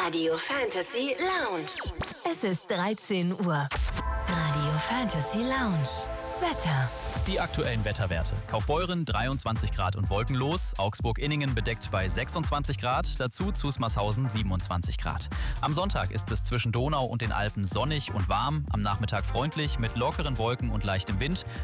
Radio Fantasy Lounge. Es ist 13 Uhr. Radio Fantasy Lounge. Wetter. Die aktuellen Wetterwerte. Kaufbeuren 23 Grad und wolkenlos, Augsburg-Inningen bedeckt bei 26 Grad, dazu Zusmarshausen 27 Grad. Am Sonntag ist es zwischen Donau und den Alpen sonnig und warm, am Nachmittag freundlich mit lockeren Wolken und leichtem Wind.